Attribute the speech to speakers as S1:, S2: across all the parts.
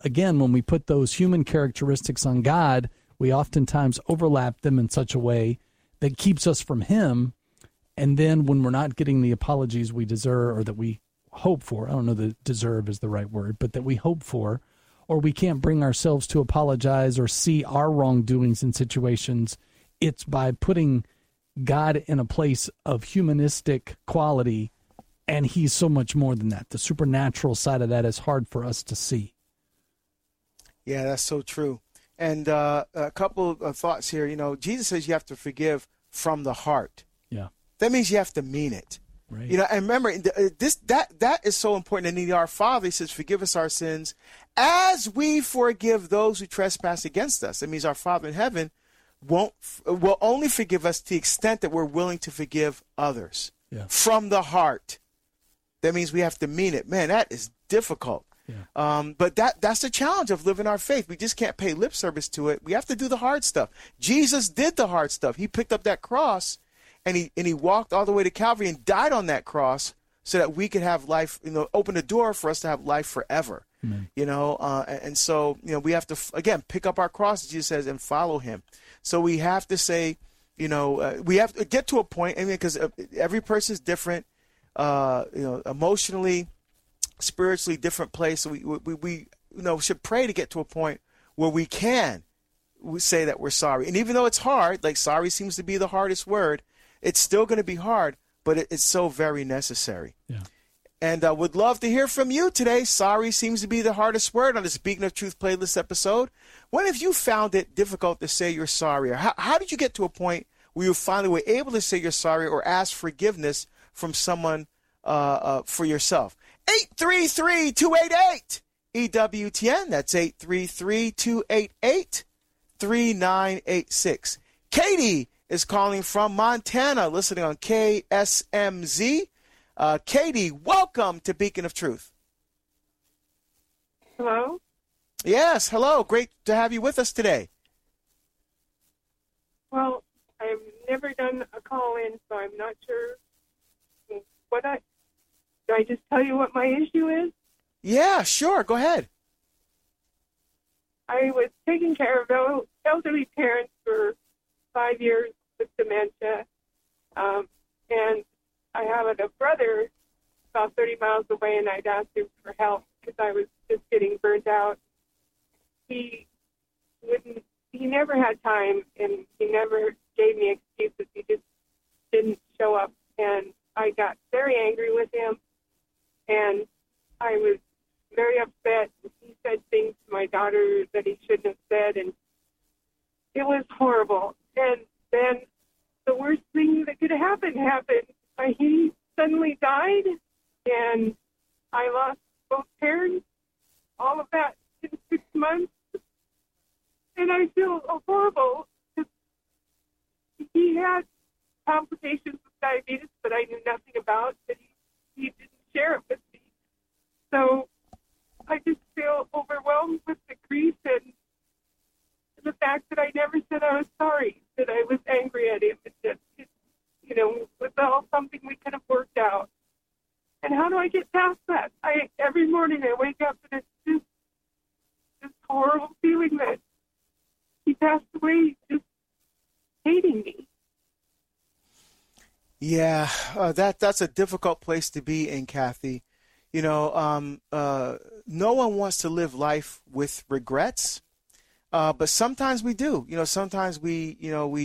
S1: again, when we put those human characteristics on God, we oftentimes overlap them in such a way that keeps us from him. And then when we're not getting the apologies we deserve or that we hope for, I don't know that deserve is the right word, but that we hope for, or we can't bring ourselves to apologize or see our wrongdoings in situations, it's by putting God in a place of humanistic quality, and he's so much more than that. The supernatural side of that is hard for us to see.
S2: Yeah, that's so true. And a couple of thoughts here. You know, Jesus says you have to forgive from the heart.
S1: Yeah.
S2: That means you have to mean it.
S1: Right.
S2: You know, and remember, that is so important. And in our Father, he says, forgive us our sins as we forgive those who trespass against us. That means our Father in heaven will only forgive us to the extent that we're willing to forgive others.
S1: Yeah.
S2: From the heart. That means we have to mean it. Man, that is difficult. Yeah. But that's the challenge of living our faith. We just can't pay lip service to it. We have to do the hard stuff. Jesus did the hard stuff. He picked up that cross and he walked all the way to Calvary and died on that cross so that we could have life, you know, open the door for us to have life forever. Amen. You know, and so, you know, we have to, again, pick up our cross, Jesus says, and follow him. So we have to say, you know, we have to get to a point, I mean, because every person is different, you know, emotionally, spiritually different place. So we you know, should pray to get to a point where we say that we're sorry. And even though it's hard, like sorry seems to be the hardest word, it's still going to be hard, but it's so very necessary. Yeah. And I would love to hear from you today. Sorry seems to be the hardest word on the Speaking of Truth playlist episode. When have you found it difficult to say you're sorry? Or how did you get to a point where you finally were able to say you're sorry or ask forgiveness from someone for yourself? 833-288 EWTN. That's 833-288-3986. Katie is calling from Montana, listening on KSMZ. Katie, welcome to Beacon of Truth.
S3: Hello?
S2: Yes, hello. Great to have you with us today.
S3: Well, I've never done a call-in, so I'm not sure do I just tell you what my issue is?
S2: Yeah, sure. Go ahead.
S3: I was taking care of elderly parents for 5 years with dementia, and I have a brother about 30 miles away, and I'd asked him for help because I was just getting burnt out. He never had time, and he never gave me excuses. He just didn't show up, and I got very angry with him, and I was very upset. He said things to my daughter that he shouldn't have said, and it was horrible. And then the worst thing that could happen happened. He suddenly died, and I lost both parents, all of that in 6 months. And I feel horrible because he had complications with diabetes that I knew nothing about, that he didn't share it with me. So I just feel overwhelmed with the grief and the fact that I never said I was sorry, that I was angry at him, and that it, you know, was all something we could have worked out. And how do I get past that? Every morning I wake up and it's just this horrible feeling that he passed away just hating me.
S2: Yeah, that's a difficult place to be in, Kathy. You know, no one wants to live life with regrets, but sometimes we do. You know, sometimes we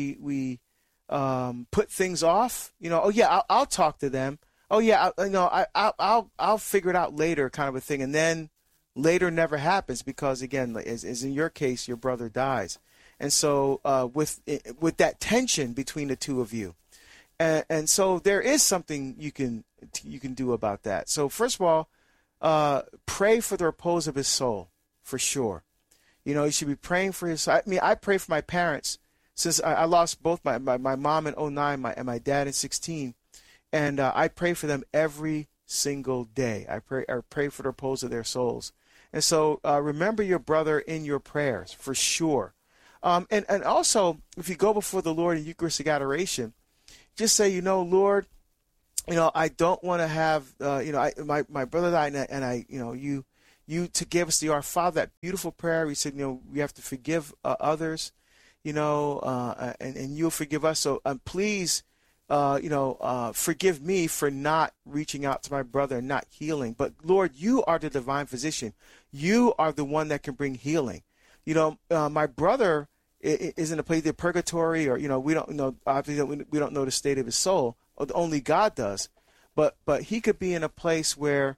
S2: put things off. You know, oh yeah, I'll talk to them. Oh yeah, I'll figure it out later, kind of a thing, and then later never happens because, again, as in your case, your brother dies. And so with that tension between the two of you, and so there is something you can do about that. So first of all, pray for the repose of his soul, for sure. You know, you should be praying for his. I mean, I pray for my parents since I lost both my mom in 2009 and my dad in 2016, and I pray for them every single day. I pray for the repose of their souls. And so remember your brother in your prayers, for sure. And also, if you go before the Lord in Eucharistic adoration, just say, you know, Lord, you know, I don't want to have, you know, my brother died, and I, you know, you you to give us the Our Father, that beautiful prayer. We said, we have to forgive others, and you'll forgive us. So please, forgive me for not reaching out to my brother and not healing. But Lord, you are the divine physician. You are the one that can bring healing. My brother is in a place of purgatory, or we don't know. Obviously, we don't know the state of his soul. Only God does. But he could be in a place where,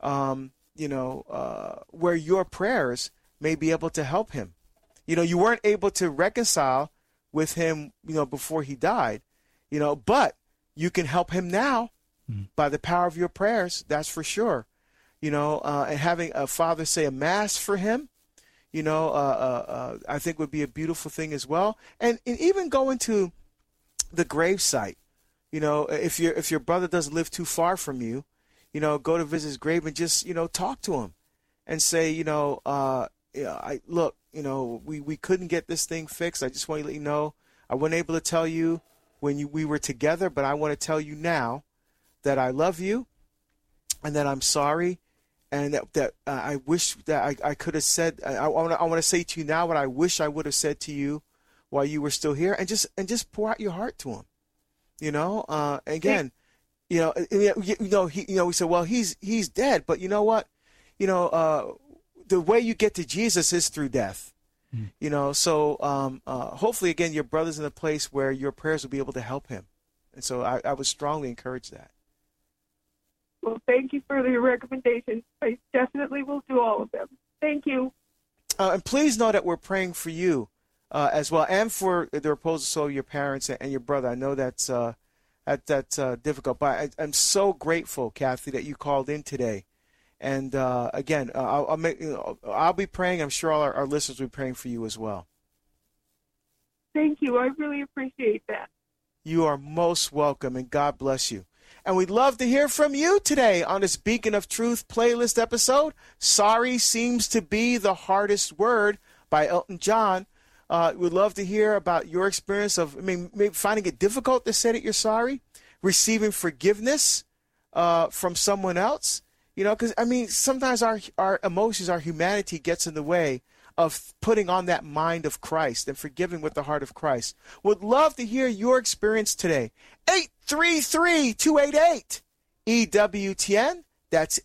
S2: where your prayers may be able to help him. You weren't able to reconcile with him, before he died, but you can help him now by the power of your prayers. That's for sure. And having a father say a mass for him, I think would be a beautiful thing as well. And even going to the gravesite, if your brother doesn't live too far from you, go to visit his grave and just, talk to him and say, we couldn't get this thing fixed. I just want to let you know, I wasn't able to tell you when we were together, but I want to tell you now that I love you and that I'm sorry. And that I wish that I could have said. I want to say to you now what I wish I would have said to you while you were still here, and just pour out your heart to him. Again, we said, well, he's dead, but you know what? The way you get to Jesus is through death. So hopefully, again, your brother's in a place where your prayers will be able to help him, and so I would strongly encourage that.
S3: Well, thank you for the recommendations. I definitely will do all of them. Thank you.
S2: And please know that we're praying for you as well, and for the repose of soul of your parents and your brother. I know that's difficult, but I'm so grateful, Kathy, that you called in today. And again, I'll be praying. I'm sure all our listeners will be praying for you as well.
S3: Thank you. I really appreciate that.
S2: You are most welcome, and God bless you. And we'd love to hear from you today on this Beacon of Truth playlist episode. Sorry Seems to Be the Hardest Word by Elton John. We'd love to hear about your experience of maybe finding it difficult to say that you're sorry, receiving forgiveness from someone else. Because, sometimes our emotions, our humanity gets in the way of putting on that mind of Christ and forgiving with the heart of Christ. Would love to hear your experience today. 833-288-EWTN. That's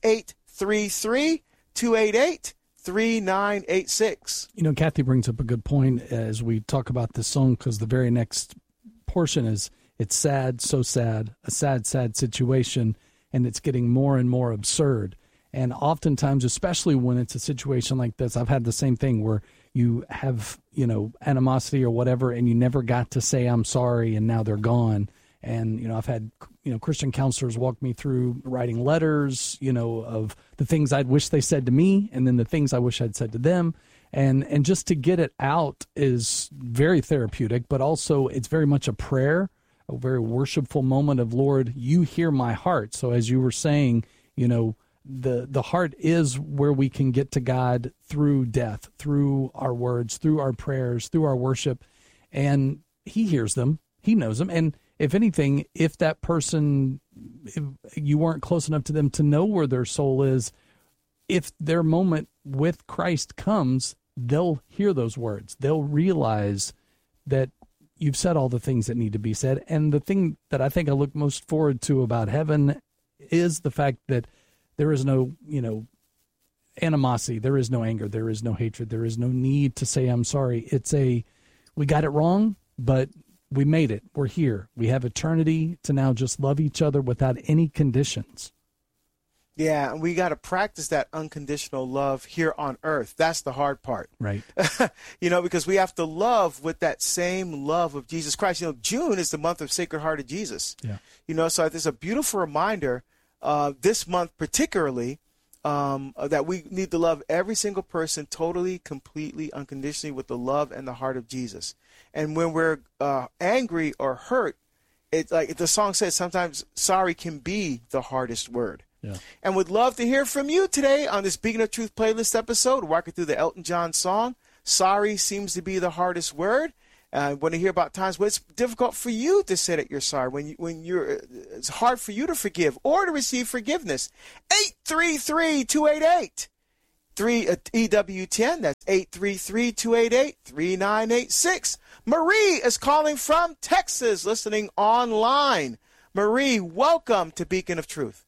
S2: 833-288-3986.
S1: Kathy brings up a good point as we talk about this song, because the very next portion is, it's sad, so sad, a sad, sad situation, and it's getting more and more absurd. And oftentimes, especially when it's a situation like this, I've had the same thing where you have, animosity or whatever, and you never got to say, I'm sorry, and now they're gone. And, I've had, Christian counselors walk me through writing letters, of the things I'd wish they said to me, and then the things I wish I'd said to them. And just to get it out is very therapeutic, but also it's very much a prayer, a very worshipful moment of, Lord, you hear my heart. So as you were saying, the heart is where we can get to God through death, through our words, through our prayers, through our worship. And he hears them. He knows them. And if anything, if that person, if you weren't close enough to them to know where their soul is, if their moment with Christ comes, they'll hear those words. They'll realize that you've said all the things that need to be said. And the thing that I think I look most forward to about heaven is the fact that there is no, animosity. There is no anger. There is no hatred. There is no need to say, I'm sorry. We got it wrong, but we made it. We're here. We have eternity to now just love each other without any conditions.
S2: Yeah, and we got to practice that unconditional love here on earth. That's the hard part.
S1: Right.
S2: Because we have to love with that same love of Jesus Christ. June is the month of Sacred Heart of Jesus.
S1: Yeah.
S2: So there's a beautiful reminder this month particularly that we need to love every single person totally, completely, unconditionally with the love and the heart of Jesus. And when we're angry or hurt, it's like the song says, sometimes sorry can be the hardest word.
S1: Yeah.
S2: And would love to hear from you today on this Beacon of Truth playlist episode, walking through the Elton John song, Sorry Seems to Be the Hardest Word. I want to hear about times when it's difficult for you to say that you're sorry, when it's hard for you to forgive or to receive forgiveness. 833-288 EWTN. That's 833-288-3986. Marie is calling from Texas, listening online. Marie, welcome to Beacon of Truth.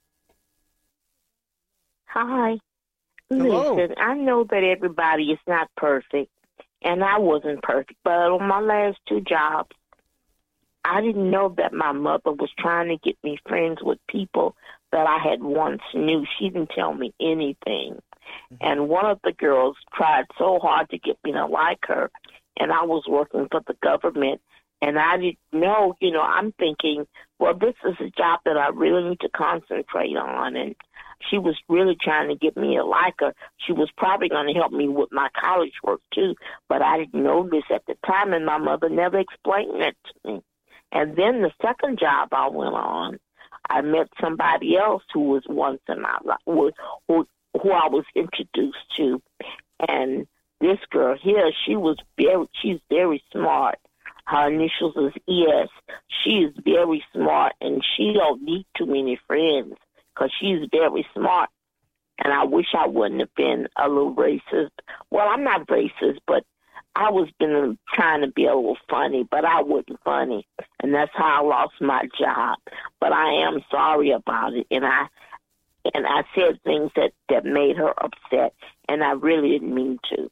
S4: Hi.
S2: Hello.
S4: Listen, I know that everybody is not perfect, and I wasn't perfect, but on my last 2 jobs, I didn't know that my mother was trying to get me friends with people that I had once knew. She didn't tell me anything. And one of the girls tried so hard to get me to like her, and I was working for the government, and I didn't know, I'm thinking, well, this is a job that I really need to concentrate on, and she was really trying to get me to like her. She was probably going to help me with my college work, too, but I didn't know this at the time, and my mother never explained that to me. And then the second job I went on, I met somebody else who was once in my life, who I was introduced to. And this girl here, she's very smart. Her initials is ES. She is very smart, and she don't need too many friends because she's very smart. And I wish I wouldn't have been a little racist. Well, I'm not racist, but I was trying to be a little funny, but I wasn't funny, and that's how I lost my job. But I am sorry about it, and I said things that made her upset, and I really didn't mean to.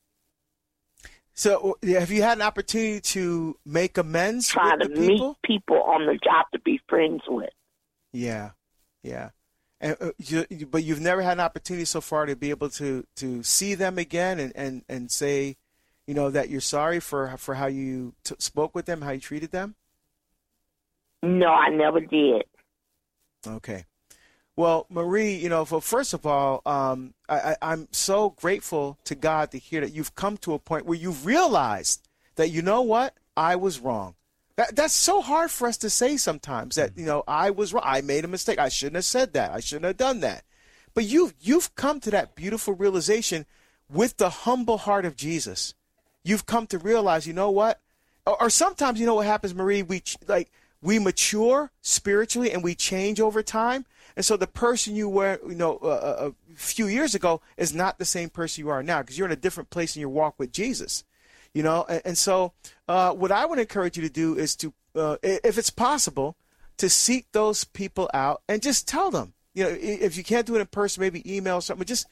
S2: So, have you had an opportunity to make amends?
S4: Trying
S2: with
S4: to
S2: the people?
S4: meet people on the job to be friends with.
S2: Yeah. And but you've never had an opportunity so far to be able to see them again and say, that you're sorry for how you spoke with them, how you treated them?
S4: No, I never did.
S2: Okay. Well, Marie, first of all, I'm so grateful to God to hear that you've come to a point where you've realized that, you know what, I was wrong. That's so hard for us to say sometimes that, I was wrong. I made a mistake. I shouldn't have said that. I shouldn't have done that. But you've come to that beautiful realization with the humble heart of Jesus. You've come to realize, you know what? Or sometimes, what happens, Marie, we mature spiritually and we change over time. And so the person you were, a few years ago is not the same person you are now because you're in a different place in your walk with Jesus, And so what I would encourage you to do is to, if it's possible, to seek those people out and just tell them, if you can't do it in person, maybe email something. Just,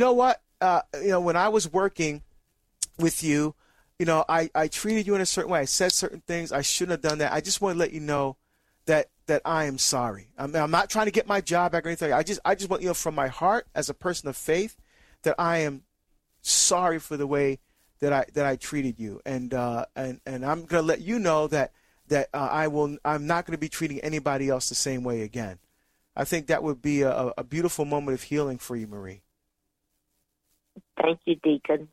S2: when I was working with you, I treated you in a certain way. I said certain things. I shouldn't have done that. I just want to let you know that I am sorry. I'm not trying to get my job back or anything. I just want from my heart as a person of faith that I am sorry for the way that I treated you, and I'm going to let you know that I'm not going to be treating anybody else the same way again. I think that would be a beautiful moment of healing for you, Marie.
S4: Thank you, Deacon.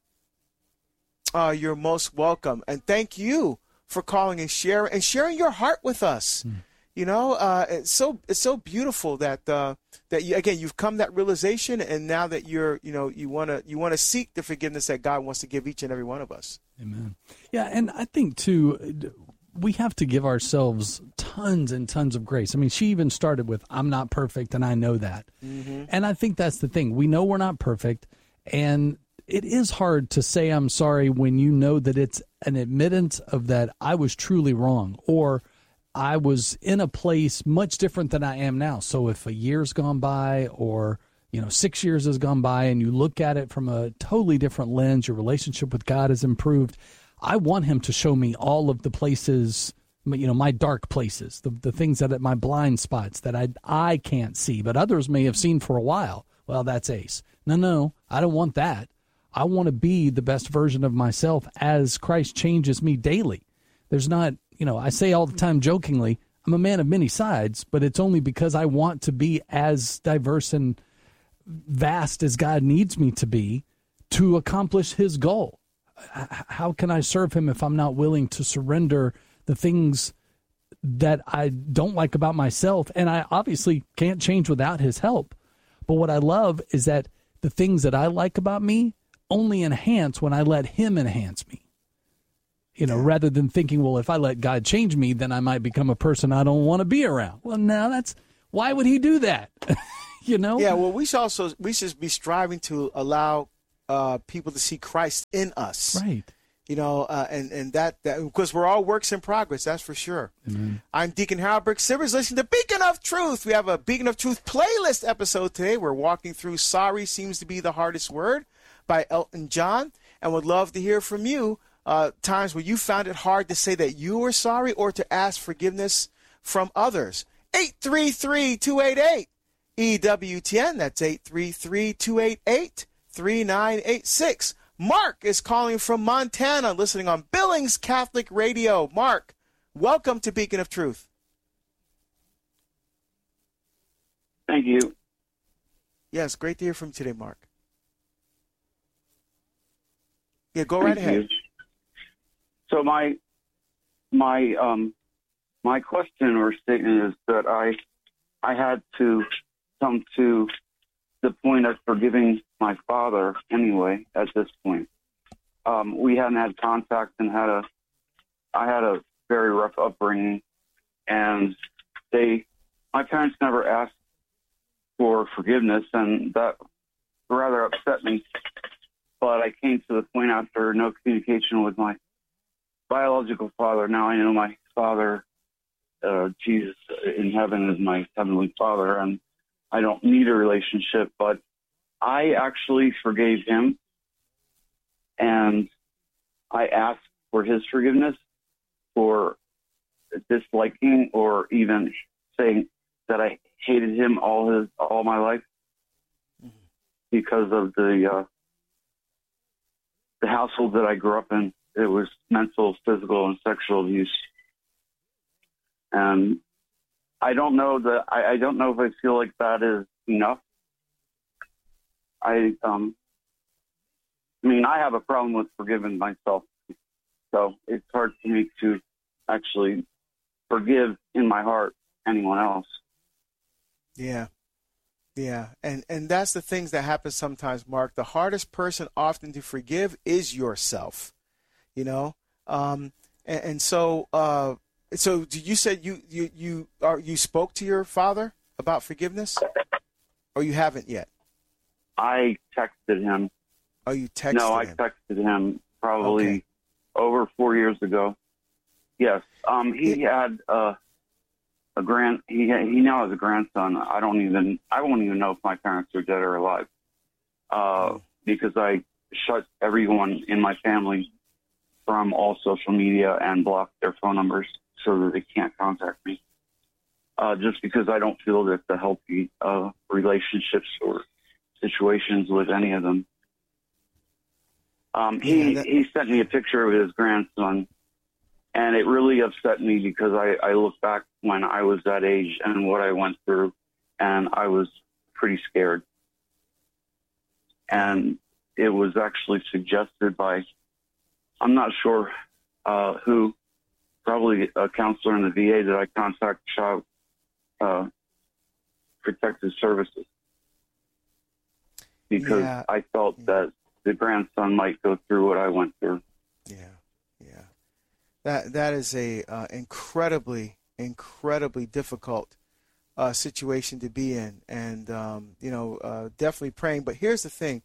S2: You're most welcome, and thank you for calling and sharing your heart with us. It's so beautiful that you've come to that realization, and now that you want to seek the forgiveness that God wants to give each and every one of us.
S1: Amen. Yeah, and I think too, we have to give ourselves tons and tons of grace. I mean, she even started with, "I'm not perfect, and I know that." Mm-hmm. And I think that's the thing. We know we're not perfect, and it is hard to say I'm sorry when you know that it's an admittance of that I was truly wrong, or I was in a place much different than I am now. So if a year's gone by, or 6 years has gone by, and you look at it from a totally different lens, your relationship with God has improved. I want him to show me all of the places, my dark places, the things my blind spots that I can't see, but others may have seen for a while. Well, that's ace. No, I don't want that. I want to be the best version of myself as Christ changes me daily. There's not, I say all the time jokingly, I'm a man of many sides, but it's only because I want to be as diverse and vast as God needs me to be to accomplish his goal. How can I serve him if I'm not willing to surrender the things that I don't like about myself? And I obviously can't change without his help. But what I love is that the things that I like about me only enhance when I let him enhance me. Rather than thinking, well, if I let God change me, then I might become a person I don't want to be around. Well, now why would he do that?
S2: Yeah, well, we should be striving to allow people to see Christ in us.
S1: Right.
S2: You know, and that because we're all works in progress, that's for sure.
S1: Amen.
S2: I'm Deacon Harold Brick Sivers, listening to Beacon of Truth. We have a Beacon of Truth playlist episode today. We're walking through Sorry Seems to Be the Hardest Word by Elton John, and would love to hear from you times where you found it hard to say that you were sorry or to ask forgiveness from others. 833-288-EWTN. That's 833-288-3986. Mark is calling from Montana, listening on Billings Catholic Radio. Mark, welcome to Beacon of Truth.
S5: Thank you.
S2: Yes, great to hear from you today, Mark. Yeah, go right
S5: Thank
S2: ahead.
S5: you. So my question or statement is that I had to come to the point of forgiving my father anyway at this point. We hadn't had contact and I had a very rough upbringing, and my parents never asked for forgiveness, and that rather upset me. But I came to the point after no communication with my biological father. Now I know my father, Jesus in heaven, is my heavenly father, and I don't need a relationship, but I actually forgave him, and I asked for his forgiveness for disliking or even saying that I hated him all my life because of the household that I grew up in. It was mental, physical, and sexual abuse. And I don't know if I feel like that is enough. I have a problem with forgiving myself. So it's hard for me to actually forgive in my heart anyone else.
S2: Yeah. Yeah. And that's the things that happen sometimes, Mark. The hardest person often to forgive is yourself, you know? So you said you spoke to your father about forgiveness, or you haven't yet?
S5: I texted him.
S2: Oh, you texted him?
S5: No, I texted him probably over 4 years ago. Yes. He had he now has a grandson. I won't even know if my parents are dead or alive. Because I shut everyone in my family from all social media and blocked their phone numbers so that they can't contact me. Just because I don't feel that the healthy relationships or situations with any of them. He sent me a picture of his grandson, and it really upset me because I look back when I was that age and what I went through, and I was pretty scared. And it was actually suggested by, I'm not sure who, probably a counselor in the VA that I contact Child Protective Services, because I felt that the grandson might go through what I went through.
S2: Yeah. That is a incredibly difficult situation to be in, and definitely praying. But here's the thing: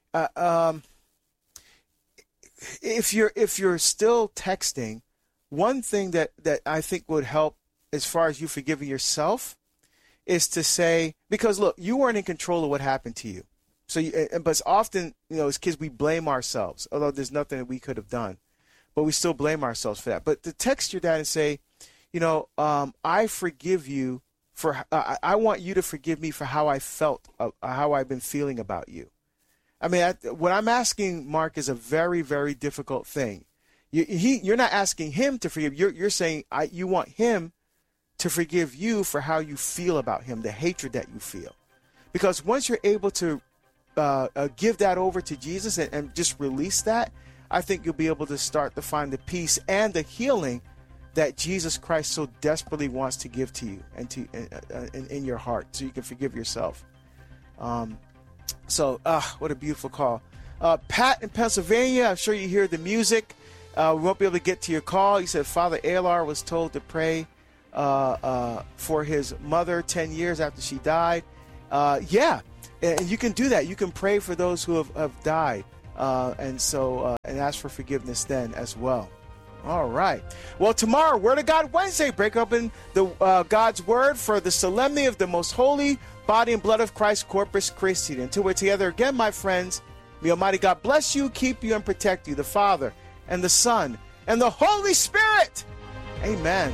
S2: if you're still texting, one thing that I think would help as far as you forgiving yourself is to say, because look, you weren't in control of what happened to you. So, but often, as kids, we blame ourselves, although there's nothing that we could have done, but we still blame ourselves for that. But to text your dad and say, I forgive you for, I want you to forgive me for how I felt, how I've been feeling about you. I mean, what I'm asking, Mark, is a very, very difficult thing. You're not asking him to forgive. You're saying you want him to forgive you for how you feel about him, the hatred that you feel. Because once you're able to give that over to Jesus and just release that, I think you'll be able to start to find the peace and the healing that Jesus Christ so desperately wants to give to you and to in your heart, so you can forgive yourself. What a beautiful call. Pat in Pennsylvania, I'm sure you hear the music. We won't be able to get to your call. He said Father Alar was told to pray for his mother 10 years after she died. And you can do that. You can pray for those who have died. and ask for forgiveness then as well. All right. Well, tomorrow, Word of God Wednesday, break open the God's Word for the solemnity of the most holy body and blood of Christ, Corpus Christi. Until we're together again, my friends, may Almighty God bless you, keep you, and protect you, the Father and the Son and the Holy Spirit. Amen.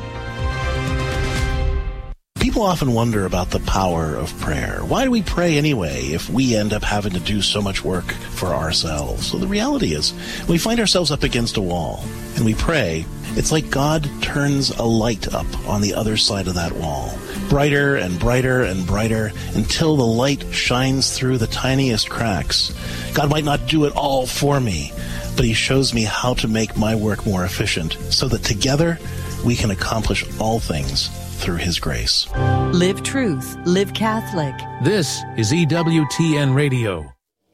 S6: People often wonder about the power of prayer. Why do we pray anyway if we end up having to do so much work for ourselves? So the reality is, when we find ourselves up against a wall and we pray, it's like God turns a light up on the other side of that wall. Brighter and brighter and brighter until the light shines through the tiniest cracks. God might not do it all for me, but He shows me how to make my work more efficient so that together we can accomplish all things through His grace.
S7: Live truth. Live Catholic.
S8: This is EWTN Radio.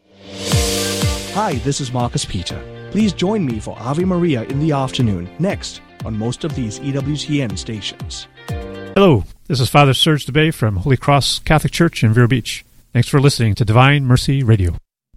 S9: Hi, this is Marcus Peter. Please join me for Ave Maria in the afternoon, next on most of these EWTN stations.
S10: Hello, this is Father Serge DeBay from Holy Cross Catholic Church in Vero Beach. Thanks for listening to Divine Mercy Radio.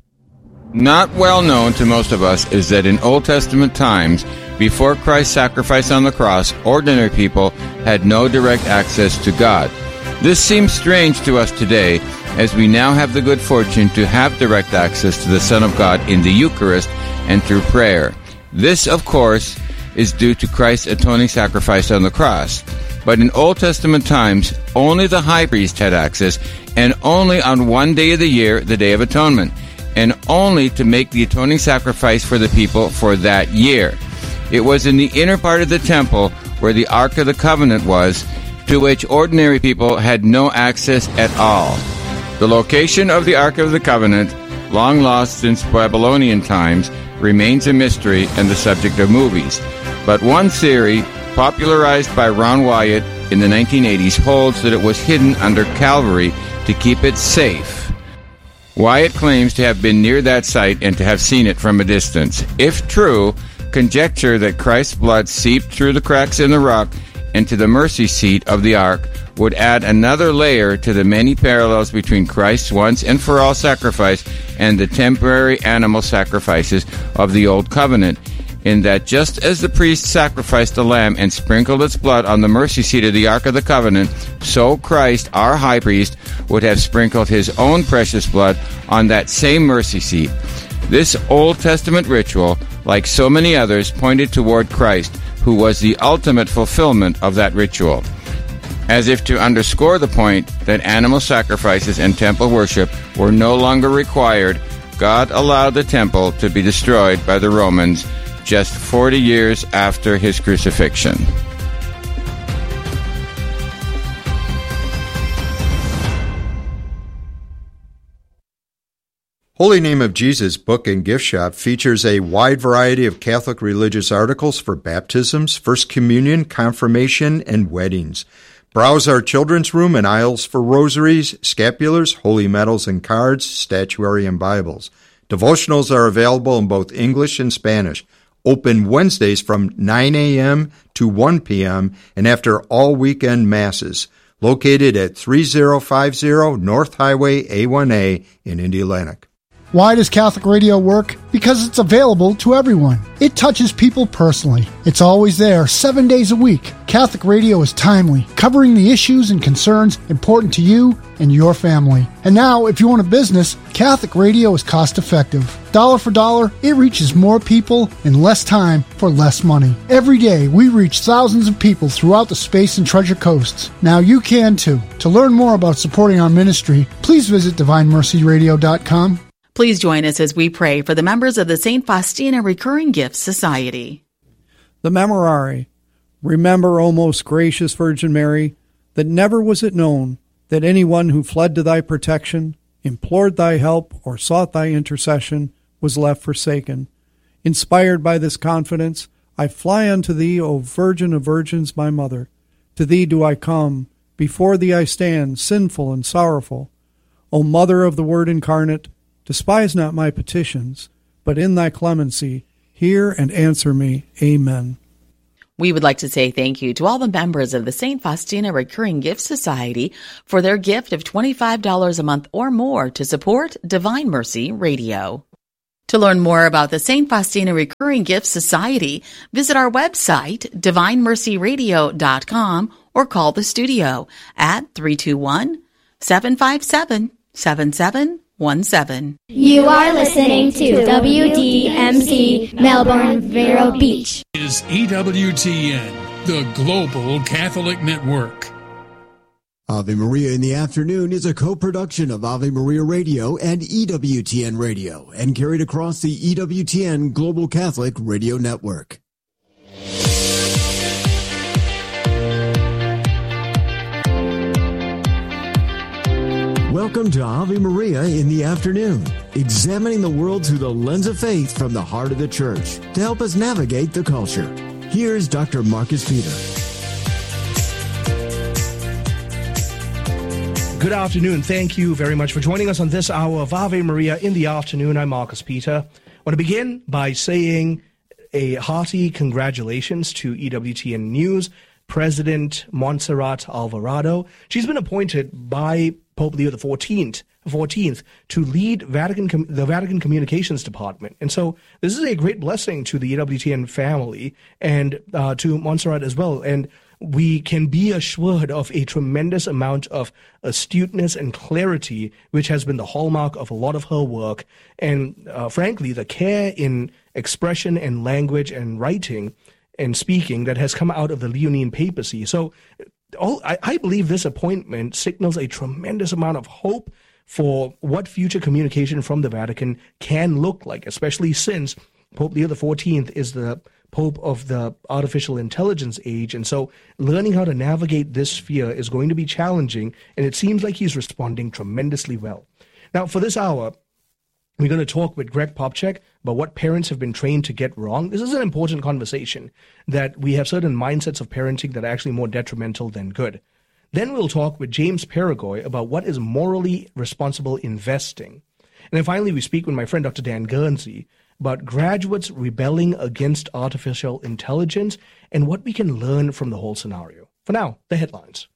S11: Not well known to most of us is that in Old Testament times, before Christ's sacrifice on the cross, ordinary people had no direct access to God. This seems strange to us today, as we now have the good fortune to have direct access to the Son of God in the Eucharist and through prayer. This, of course, is due to Christ's atoning sacrifice on the cross. But in Old Testament times, only the high priest had access, and only on one day of the year, the Day of Atonement, and only to make the atoning sacrifice for the people for that year. It was in the inner part of the temple where the Ark of the Covenant was, to which ordinary people had no access at all. The location of the Ark of the Covenant, long lost since Babylonian times, remains a mystery and the subject of movies. But one theory, popularized by Ron Wyatt in the 1980s, holds that it was hidden under Calvary to keep it safe. Wyatt claims to have been near that site and to have seen it from a distance. If true, conjecture that Christ's blood seeped through the cracks in the rock into the mercy seat of the ark would add another layer to the many parallels between Christ's once and for all sacrifice and the temporary animal sacrifices of the Old Covenant, in that just as the priest sacrificed a lamb and sprinkled its blood on the mercy seat of the Ark of the Covenant, so Christ, our high priest, would have sprinkled his own precious blood on that same mercy seat. This Old Testament ritual, like so many others, pointed toward Christ, who was the ultimate fulfillment of that ritual. As if to underscore the point that animal sacrifices and temple worship were no longer required, God allowed the temple to be destroyed by the Romans just 40 years after his crucifixion.
S12: Holy Name of Jesus Book and Gift Shop features a wide variety of Catholic religious articles for baptisms, First Communion, confirmation, and weddings. Browse our children's room and aisles for rosaries, scapulars, holy medals and cards, statuary, and Bibles. Devotionals are available in both English and Spanish. Open Wednesdays from 9 a.m. to 1 p.m. and after all weekend masses. Located at 3050 North Highway A1A in Indianapolis.
S13: Why does Catholic Radio work? Because it's available to everyone. It touches people personally. It's always there, 7 days a week. Catholic Radio is timely, covering the issues and concerns important to you and your family. And now, if you own a business, Catholic Radio is cost-effective. Dollar for dollar, it reaches more people in less time for less money. Every day, we reach thousands of people throughout the Space and Treasure Coasts. Now you can too. To learn more about supporting our ministry, please visit DivineMercyRadio.com.
S7: Please join us as we pray for the members of the St. Faustina Recurring Gifts Society.
S14: The Memorare. Remember, O most gracious Virgin Mary, that never was it known that anyone who fled to thy protection, implored thy help, or sought thy intercession was left forsaken. Inspired by this confidence, I fly unto thee, O Virgin of Virgins, my Mother. To thee do I come, before thee I stand, sinful and sorrowful. O Mother of the Word incarnate, despise not my petitions, but in thy clemency, hear and answer me. Amen.
S7: We would like to say thank you to all the members of the St. Faustina Recurring Gift Society for their gift of $25 a month or more to support Divine Mercy Radio. To learn more about the St. Faustina Recurring Gift Society, visit our website, divinemercyradio.com, or call the studio at 321-757-7717.
S15: You are listening to WDMC Melbourne, Vero Beach.
S8: Is EWTN, the Global Catholic Network.
S16: Ave Maria in the Afternoon is a co-production of Ave Maria Radio and EWTN Radio and carried across the EWTN Global Catholic Radio Network. Welcome to Ave Maria in the Afternoon, examining the world through the lens of faith from the heart of the Church to help us navigate the culture. Here's Dr. Marcus Peter.
S17: Good afternoon. Thank you very much for joining us on this hour of Ave Maria in the Afternoon. I'm Marcus Peter. I want to begin by saying a hearty congratulations to EWTN News President Montserrat Alvarado. She's been appointed by Pope Leo XIV to lead the Vatican Communications Department. And so this is a great blessing to the EWTN family and to Montserrat as well. And we can be assured of a tremendous amount of astuteness and clarity, which has been the hallmark of a lot of her work. And frankly, the care in expression and language and writing and speaking that has come out of the Leonine papacy. So I believe this appointment signals a tremendous amount of hope for what future communication from the Vatican can look like, especially since Pope Leo XIV is the Pope of the artificial intelligence age. And so learning how to navigate this sphere is going to be challenging, and it seems like he's responding tremendously well. Now, for this hour, we're going to talk with Greg Popcak about what parents have been trained to get wrong. This is an important conversation, that we have certain mindsets of parenting that are actually more detrimental than good. Then we'll talk with James Paragoy about what is morally responsible investing. And then finally, we speak with my friend Dr. Dan Guernsey about graduates rebelling against artificial intelligence and what we can learn from the whole scenario. For now, the headlines.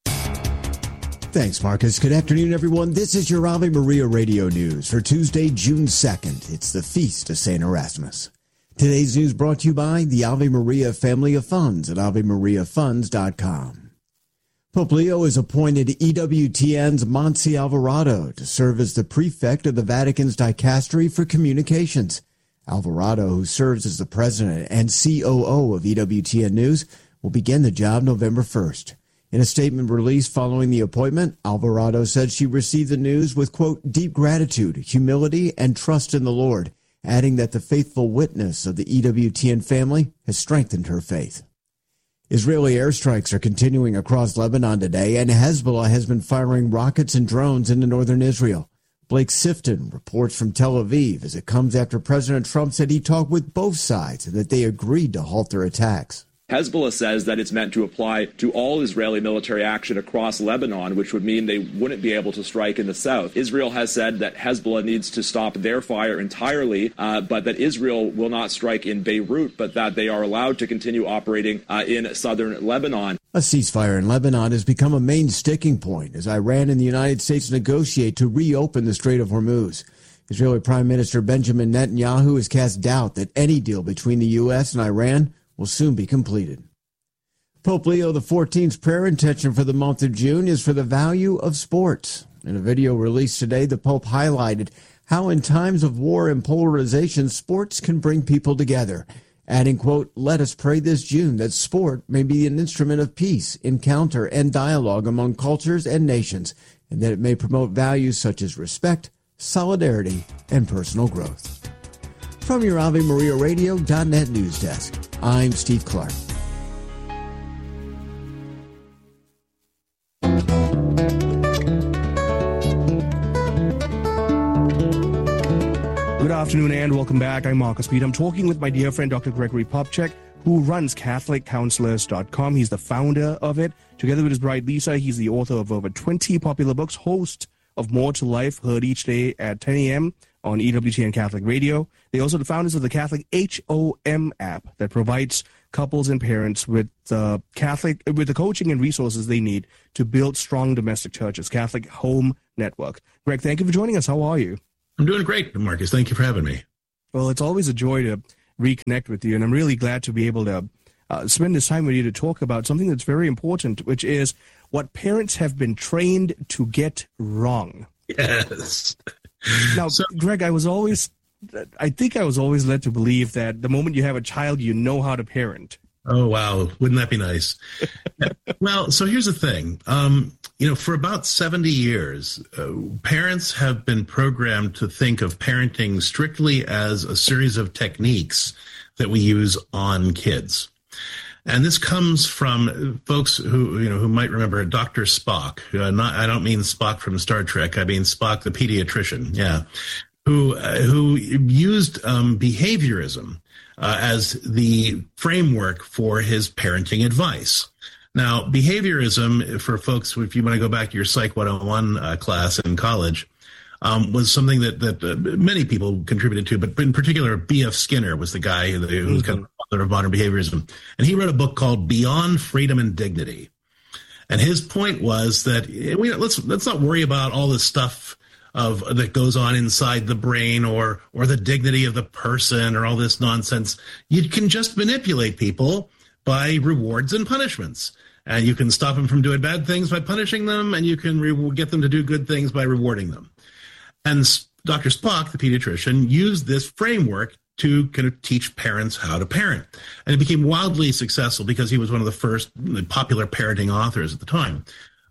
S16: Thanks, Marcus. Good afternoon, everyone. This is your Ave Maria Radio News for Tuesday, June 2nd. It's the Feast of St. Erasmus. Today's news brought to you by the Ave Maria Family of Funds at AveMariaFunds.com. Pope Leo has appointed EWTN's Monsi Alvarado to serve as the prefect of the Vatican's Dicastery for Communications. Alvarado, who serves as the president and COO of EWTN News, will begin the job November 1st. In a statement released following the appointment, Alvarado said she received the news with, quote, deep gratitude, humility, and trust in the Lord, adding that the faithful witness of the EWTN family has strengthened her faith. Israeli airstrikes are continuing across Lebanon today, and Hezbollah has been firing rockets and drones into northern Israel. Blake Sifton reports from Tel Aviv as it comes after President Trump said he talked with both sides and that they agreed to halt their attacks.
S18: Hezbollah says that it's meant to apply to all Israeli military action across Lebanon, which would mean they wouldn't be able to strike in the south. Israel has said that Hezbollah needs to stop their fire entirely, but that Israel will not strike in Beirut, but that they are allowed to continue operating in southern Lebanon.
S16: A ceasefire in Lebanon has become a main sticking point as Iran and the United States negotiate to reopen the Strait of Hormuz. Israeli Prime Minister Benjamin Netanyahu has cast doubt that any deal between the U.S. and Iran will soon be completed. Pope Leo XIV's prayer intention for the month of June is for the value of sports. In a video released today, the Pope highlighted how in times of war and polarization, sports can bring people together, adding, quote, let us pray this June that sport may be an instrument of peace, encounter, and dialogue among cultures and nations, and that it may promote values such as respect, solidarity, and personal growth. From your AveMariaRadio.net news desk, I'm Steve Clark.
S17: Good afternoon and welcome back. I'm Marcus Peter. I'm talking with my dear friend Dr. Gregory Popcak, who runs CatholicCounselors.com. He's the founder of it. Together with his bride Lisa, he's the author of over 20 popular books, host of More to Life, heard each day at 10 a.m. on EWTN Catholic Radio. They're also the founders of the Catholic HOM app that provides couples and parents with the coaching and resources they need to build strong domestic churches. Catholic Home Network. Greg, thank you for joining us. How are you?
S19: I'm doing great, Marcus. Thank you for having me.
S17: Well, it's always a joy to reconnect with you, and I'm really glad to be able to spend this time with you to talk about something that's very important, which is what parents have been trained to get wrong.
S19: Yes.
S17: Now, Greg, I think I was always led to believe that the moment you have a child, you know how to parent.
S19: Oh, wow. Wouldn't that be nice? Well, so here's the thing. For about 70 years, parents have been programmed to think of parenting strictly as a series of techniques that we use on kids. And this comes from folks who might remember Dr. Spock. I don't mean Spock from Star Trek. I mean Spock, the pediatrician. Yeah. Who used behaviorism as the framework for his parenting advice. Now, behaviorism, for folks, if you want to go back to your Psych 101 class in college, was something that many people contributed to, but in particular, B.F. Skinner was the guy who was kind of the father of modern behaviorism. And he wrote a book called Beyond Freedom and Dignity. And his point was that let's not worry about all this stuff that goes on inside the brain or the dignity of the person or all this nonsense. You can just manipulate people by rewards and punishments. And you can stop them from doing bad things by punishing them, and you can get them to do good things by rewarding them. And Dr. Spock, the pediatrician, used this framework to kind of teach parents how to parent. And it became wildly successful because he was one of the first popular parenting authors at the time.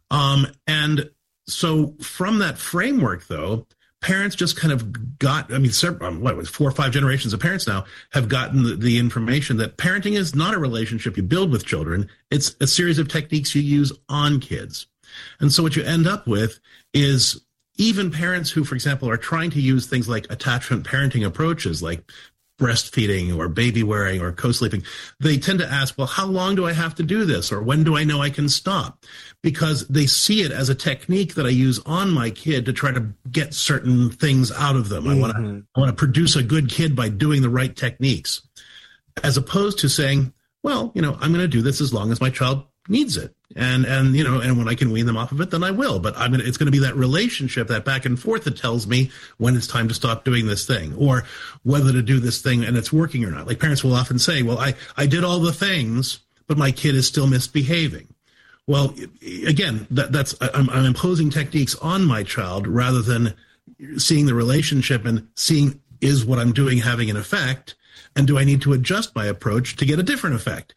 S19: And so from that framework, though, parents just kind of got, 4 or 5 generations of parents now have gotten the information that parenting is not a relationship you build with children. It's a series of techniques you use on kids. And so what you end up with is even parents who, for example, are trying to use things like attachment parenting approaches like breastfeeding or baby wearing or co-sleeping, they tend to ask, well, how long do I have to do this? Or when do I know I can stop? Because they see it as a technique that I use on my kid to try to get certain things out of them. I want to produce a good kid by doing the right techniques, as opposed to saying, well, I'm going to do this as long as my child needs it. And when I can wean them off of it, then I will. But it's going to be that relationship, that back and forth that tells me when it's time to stop doing this thing or whether to do this thing and it's working or not. Like parents will often say, well, I did all the things, but my kid is still misbehaving. Well, again, I'm imposing techniques on my child rather than seeing the relationship and seeing, is what I'm doing having an effect? And do I need to adjust my approach to get a different effect?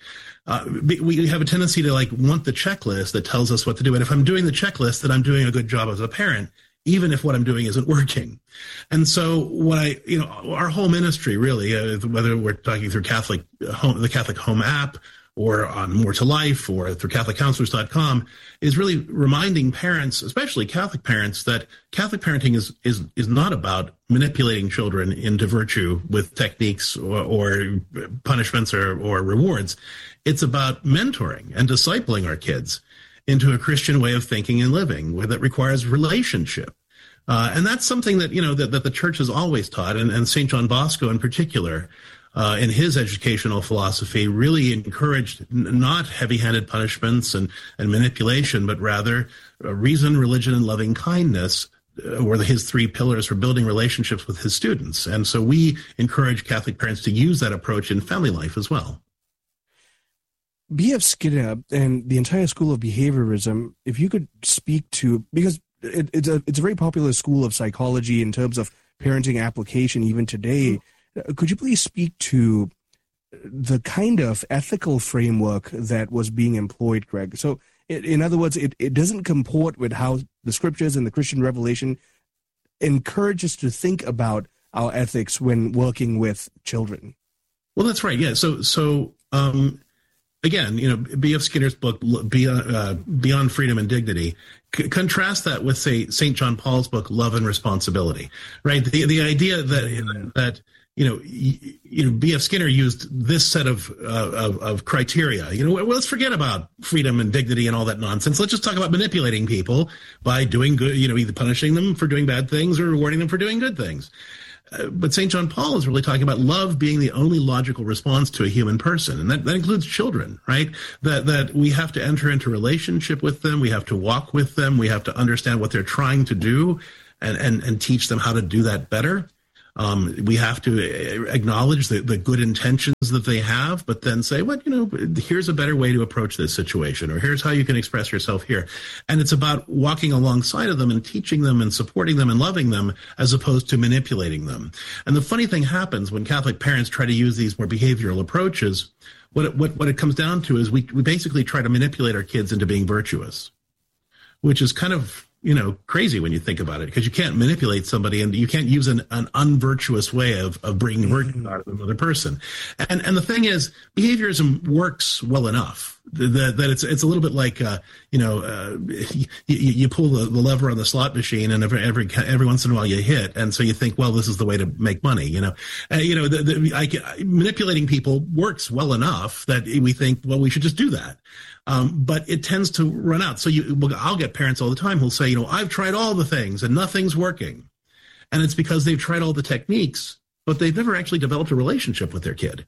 S19: We have a tendency to want the checklist that tells us what to do. And if I'm doing the checklist, then I'm doing a good job as a parent, even if what I'm doing isn't working. And so our whole ministry really, whether we're talking through the Catholic Home app or on More to Life or through CatholicCounselors.com, is really reminding parents, especially Catholic parents, that Catholic parenting is not about manipulating children into virtue with techniques or punishments or rewards. It's about mentoring and discipling our kids into a Christian way of thinking and living that requires relationship. And that's something that, that the church has always taught. And St. John Bosco in particular, in his educational philosophy, really encouraged not heavy-handed punishments and manipulation, but rather reason, religion, and loving kindness were his 3 pillars for building relationships with his students. And so we encourage Catholic parents to use that approach in family life as well.
S17: B.F. Skinner and the entire school of behaviorism, if you could speak to, because it's a very popular school of psychology in terms of parenting application even today, could you please speak to the kind of ethical framework that was being employed, Greg? So in other words, it doesn't comport with how the scriptures and the Christian revelation encourage us to think about our ethics when working with children.
S19: Well, that's right. Yeah. So again, B.F. Skinner's book, Beyond Freedom and Dignity, contrast that with, say, St. John Paul's book, Love and Responsibility, right? The idea that B.F. Skinner used this set of criteria. Let's forget about freedom and dignity and all that nonsense. Let's just talk about manipulating people by doing good, either punishing them for doing bad things or rewarding them for doing good things. But St. John Paul is really talking about love being the only logical response to a human person. And that includes children, right? That we have to enter into relationship with them. We have to walk with them. We have to understand what they're trying to do and teach them how to do that better. We have to acknowledge the good intentions that they have, but then say, well, here's a better way to approach this situation, or here's how you can express yourself here. And it's about walking alongside of them and teaching them and supporting them and loving them, as opposed to manipulating them. And the funny thing happens when Catholic parents try to use these more behavioral approaches. What it comes down to is we basically try to manipulate our kids into being virtuous, which is kind of crazy when you think about it, because you can't manipulate somebody and you can't use an unvirtuous way of bringing virtue out of another person. And the thing is, behaviorism works well enough that it's a little bit like, you pull the lever on the slot machine and every once in a while you hit. And so you think, well, this is the way to make money, manipulating people works well enough that we think, well, we should just do that. But it tends to run out. So I'll get parents all the time who'll say, I've tried all the things and nothing's working. And it's because they've tried all the techniques, but they've never actually developed a relationship with their kid.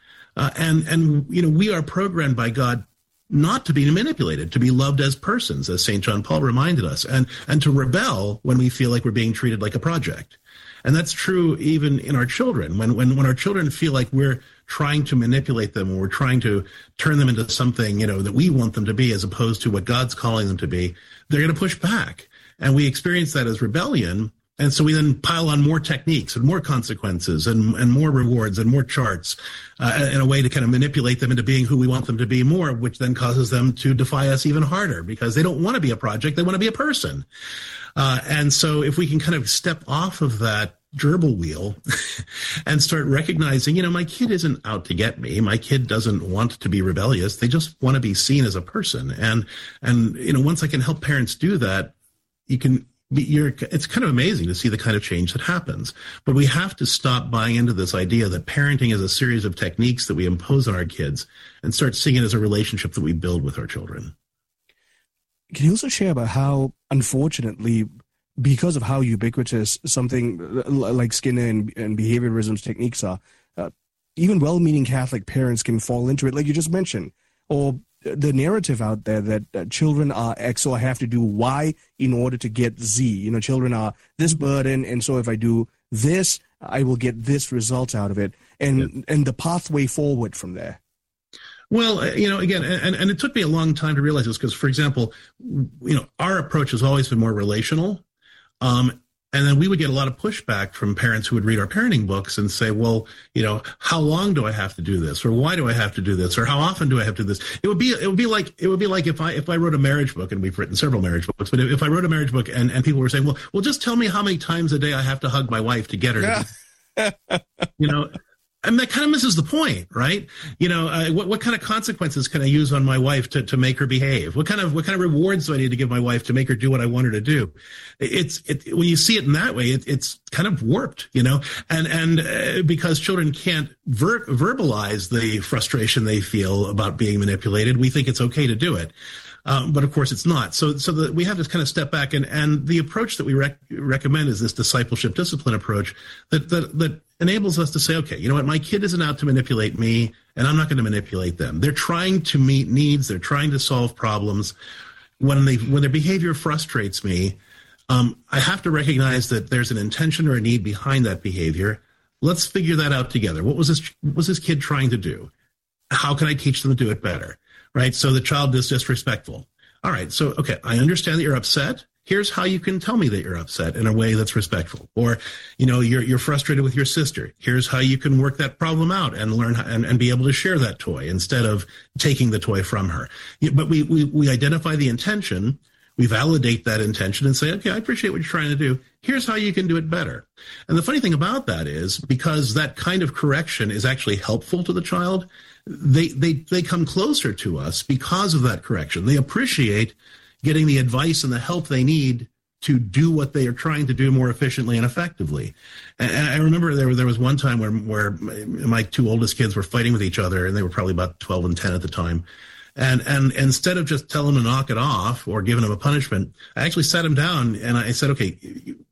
S19: And we are programmed by God not to be manipulated, to be loved as persons, as St. John Paul reminded us, and to rebel when we feel like we're being treated like a project. And that's true even in our children. When our children feel like we're trying to manipulate them, or we're trying to turn them into something, that we want them to be, as opposed to what God's calling them to be, they're going to push back. And we experience that as rebellion. And so we then pile on more techniques and more consequences and more rewards and more charts in a way to kind of manipulate them into being who we want them to be more, which then causes them to defy us even harder, because they don't want to be a project. They want to be a person. And so if we can kind of step off of that gerbil wheel and start recognizing, my kid isn't out to get me. My kid doesn't want to be rebellious. They just want to be seen as a person. And once I can help parents do that, it's kind of amazing to see the kind of change that happens. But we have to stop buying into this idea that parenting is a series of techniques that we impose on our kids, and start seeing it as a relationship that we build with our children.
S20: Can you also share about how, unfortunately, because of how ubiquitous something like Skinner and behaviorism's techniques are, even well-meaning Catholic parents can fall into it, like you just mentioned, or the narrative out there that children are X, so I have to do Y in order to get Z. Children are this burden, and so if I do this, I will get this result out of it, and the pathway forward from there.
S19: Well, again, and it took me a long time to realize this, because, for example, our approach has always been more relational. And then we would get a lot of pushback from parents who would read our parenting books and say, well, how long do I have to do this? Or why do I have to do this? Or how often do I have to do this? It would be like if I wrote a marriage book, and we've written several marriage books, but if I wrote a marriage book and people were saying, well, just tell me how many times a day I have to hug my wife to get her to, and that kind of misses the point, right? What kind of consequences can I use on my wife to make her behave? What kind of rewards do I need to give my wife to make her do what I want her to do? When you see it in that way, it's kind of warped, and because children can't verbalize the frustration they feel about being manipulated, we think it's okay to do it. But of course it's not. So that we have to kind of step back, and the approach that we recommend is this discipleship discipline approach that enables us to say, okay, you know what, my kid isn't out to manipulate me, and I'm not going to manipulate them. They're trying to meet needs. They're trying to solve problems. When their behavior frustrates me, I have to recognize that there's an intention or a need behind that behavior. Let's figure that out together. What was this kid trying to do? How can I teach them to do it better? Right? So the child is disrespectful. All right. So, okay, I understand that you're upset. Here's how you can tell me that you're upset in a way that's respectful. Or, you're frustrated with your sister. Here's how you can work that problem out and learn and be able to share that toy instead of taking the toy from her. But we identify the intention. We validate that intention and say, okay, I appreciate what you're trying to do. Here's how you can do it better. And the funny thing about that is, because that kind of correction is actually helpful to the child, they come closer to us because of that correction. They appreciate getting the advice and the help they need to do what they are trying to do more efficiently and effectively. And I remember there was one time where my two oldest kids were fighting with each other, and they were probably about 12 and 10 at the time. And instead of just telling them to knock it off or giving them a punishment, I actually sat them down and I said, okay,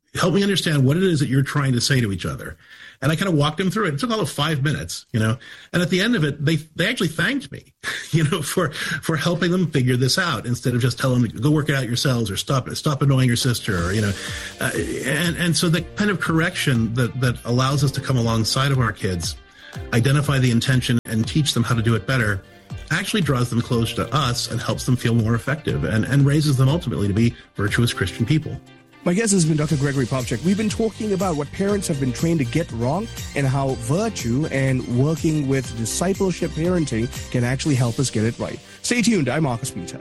S19: help me understand what it is that you're trying to say to each other. And I kind of walked them through it. It took all of 5 minutes, And at the end of it, they actually thanked me, for helping them figure this out instead of just telling them, go work it out yourselves or stop annoying your sister or, and so the kind of correction that allows us to come alongside of our kids, identify the intention and teach them how to do it better actually draws them closer to us and helps them feel more effective and raises them ultimately to be virtuous Christian people.
S20: My guest has been Dr. Gregory Popcak. We've been talking about what parents have been trained to get wrong and how virtue and working with discipleship parenting can actually help us get it right. Stay tuned. I'm Marcus Peter.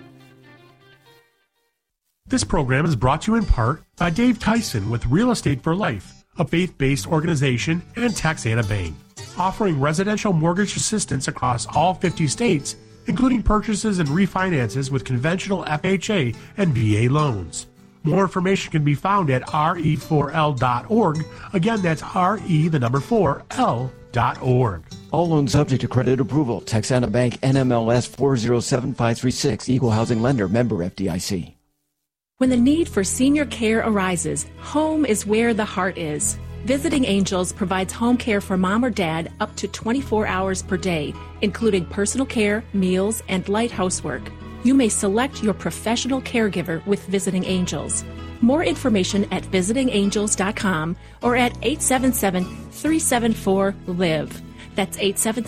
S21: This program is brought to you in part by Dave Tyson with Real Estate for Life, a faith-based organization, and Texana Bank, offering residential mortgage assistance across all 50 states, including purchases and refinances with conventional FHA and VA loans. More information can be found at re4l.org. Again, that's re4l.org.
S22: All loans subject to credit approval. Texana Bank, NMLS 407536, Equal Housing Lender, member FDIC.
S23: When the need for senior care arises, home is where the heart is. Visiting Angels provides home care for mom or dad up to 24 hours per day, including personal care, meals, and light housework. You may select your professional caregiver with Visiting Angels. More information at visitingangels.com or at 877-374-LIVE. That's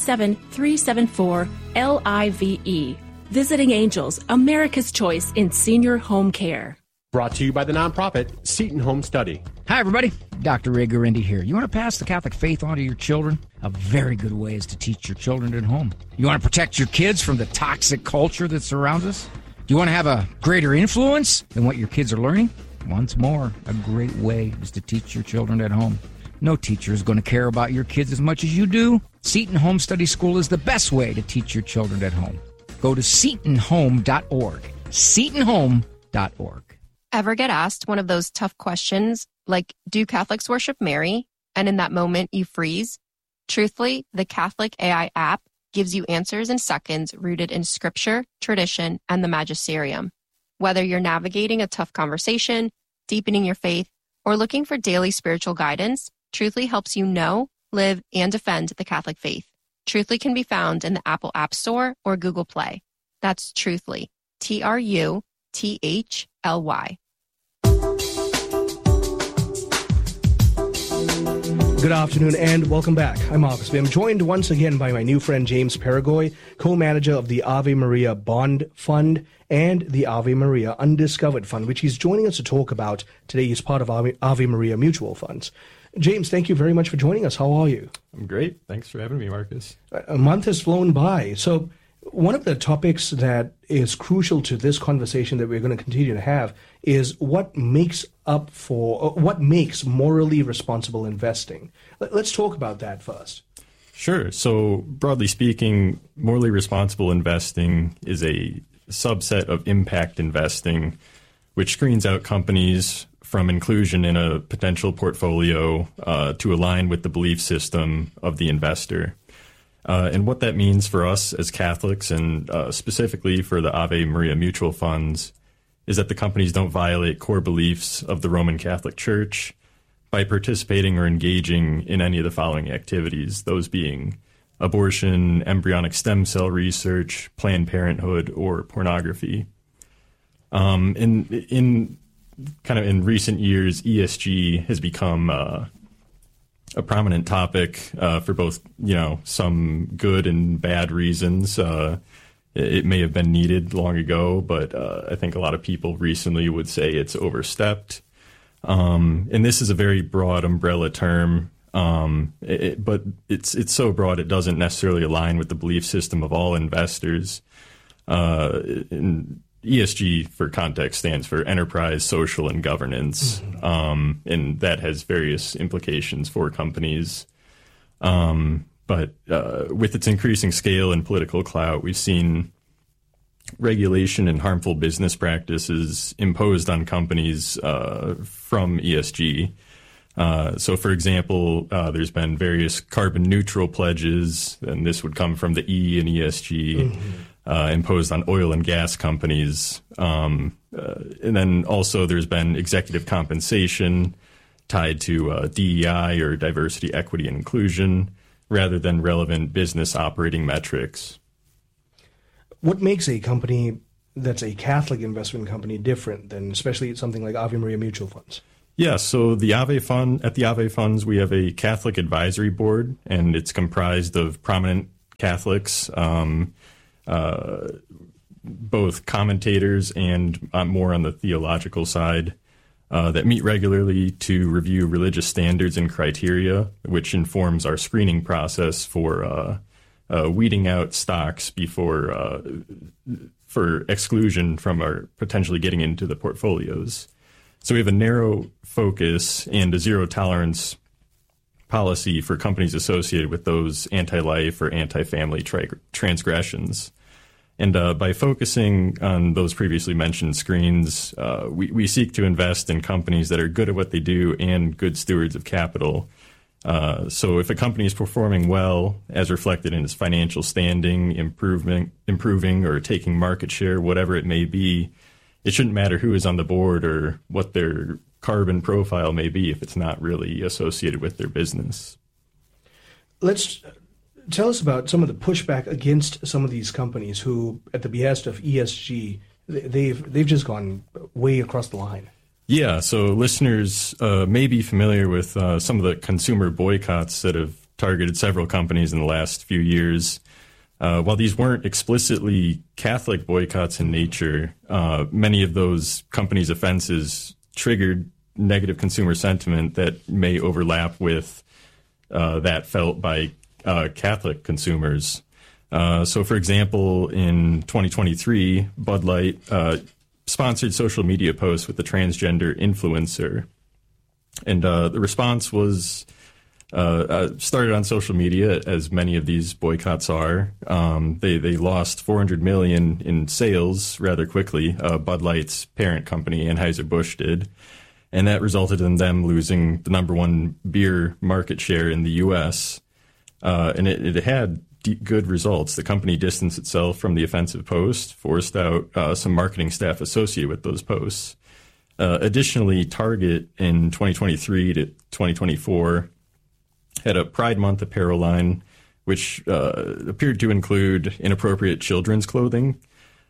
S23: 877-374-LIVE. Visiting Angels, America's choice in senior home care.
S24: Brought to you by the nonprofit Seton Home Study.
S25: Hi, everybody. Dr. Ray Guarendi here. You want to pass the Catholic faith on to your children? A very good way is to teach your children at home. You want to protect your kids from the toxic culture that surrounds us? Do you want to have a greater influence than what your kids are learning? Once more, a great way is to teach your children at home. No teacher is going to care about your kids as much as you do. Seton Home Study School is the best way to teach your children at home. Go to setonhome.org. setonhome.org.
S26: Ever get asked one of those tough questions like, do Catholics worship Mary? And in that moment, you freeze? Truthfully, the Catholic AI app gives you answers in seconds rooted in scripture, tradition, and the magisterium. Whether you're navigating a tough conversation, deepening your faith, or looking for daily spiritual guidance, Truthfully helps you know, live, and defend the Catholic faith. Truthfully can be found in the Apple App Store or Google Play. That's Truthfully, Truthly.
S17: Good afternoon and welcome back. I'm Marcus. I'm joined once again by my new friend James Paragoy, co-manager of the Ave Maria Bond Fund and the Ave Maria Undiscovered Fund, which he's joining us to talk about today. He's part of Ave Maria Mutual Funds. James, thank you very much for joining us. How are you?
S27: I'm great. Thanks for having me, Marcus.
S17: A month has flown by. So one of the topics that is crucial to this conversation that we're going to continue to have is what makes morally responsible investing. Let's talk about that first.
S27: Sure. So broadly speaking, morally responsible investing is a subset of impact investing, which screens out companies from inclusion in a potential portfolio to align with the belief system of the investor. And what that means for us as Catholics and specifically for the Ave Maria Mutual Funds is that the companies don't violate core beliefs of the Roman Catholic Church by participating or engaging in any of the following activities, those being abortion, embryonic stem cell research, Planned Parenthood, or pornography. In recent years, ESG has become a prominent topic for both, some good and bad reasons. It may have been needed long ago, but I think a lot of people recently would say it's overstepped. And this is a very broad umbrella term, but it's so broad it doesn't necessarily align with the belief system of all investors. ESG, for context, stands for enterprise, social, and governance, and that has various implications for companies. But with its increasing scale and political clout, we've seen regulation and harmful business practices imposed on companies from ESG. So, for example, there's been various carbon neutral pledges, and this would come from the E in ESG. imposed on oil and gas companies. And then also there's been executive compensation tied to DEI or diversity, equity, and inclusion rather than relevant business operating metrics.
S17: What makes a company that's a Catholic investment company different than especially something like Ave Maria Mutual Funds?
S27: Yeah, so at the Ave Funds, we have a Catholic advisory board, and it's comprised of prominent Catholics, both commentators and more on the theological side, that meet regularly to review religious standards and criteria, which informs our screening process for weeding out stocks for exclusion from our potentially getting into the portfolios. So we have a narrow focus and a zero tolerance policy for companies associated with those anti-life or anti-family transgressions. And by focusing on those previously mentioned screens, we seek to invest in companies that are good at what they do and good stewards of capital. So if a company is performing well, as reflected in its financial standing, improving or taking market share, whatever it may be, it shouldn't matter who is on the board or what their carbon profile may be if it's not really associated with their business.
S17: Let's tell us about some of the pushback against some of these companies who, at the behest of ESG, they've just gone way across the line.
S27: Yeah, so listeners may be familiar with some of the consumer boycotts that have targeted several companies in the last few years. While these weren't explicitly Catholic boycotts in nature, many of those companies' offenses triggered negative consumer sentiment that may overlap with that felt by Catholic consumers. So, for example, in 2023, Bud Light sponsored social media posts with a transgender influencer. And the response was started on social media, as many of these boycotts are. They lost $400 million in sales rather quickly. Bud Light's parent company, Anheuser-Busch, did. And that resulted in them losing the number one beer market share in the U.S. And it had good results. The company distanced itself from the offensive post, forced out some marketing staff associated with those posts. Additionally, Target in 2023 to 2024 had a Pride Month apparel line, which appeared to include inappropriate children's clothing.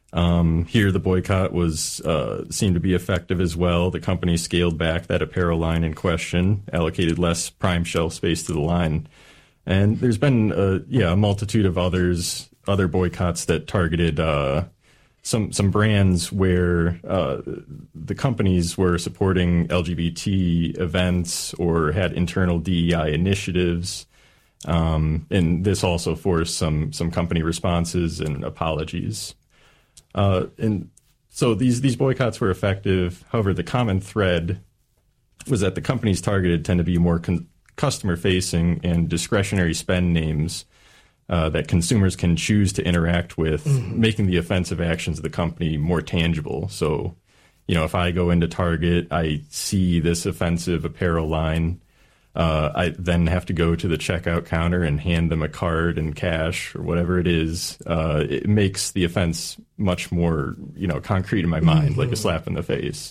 S27: Here, the boycott seemed to be effective as well. The company scaled back that apparel line in question, allocated less prime shelf space to the line. And there's been a multitude of other boycotts that targeted some brands where the companies were supporting LGBT events or had internal DEI initiatives. And this also forced some company responses and apologies. And so these boycotts were effective. However, the common thread was that the companies targeted tend to be more customer-facing and discretionary spend names that consumers can choose to interact with, making the offensive actions of the company more tangible. So, if I go into Target, I see this offensive apparel line, I then have to go to the checkout counter and hand them a card and cash or whatever it is. It makes the offense much more, concrete in my mind, like a slap in the face.